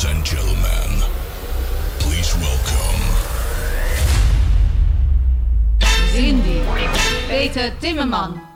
Ladies and gentlemen, please welcome Cindy, Peter Timmerman.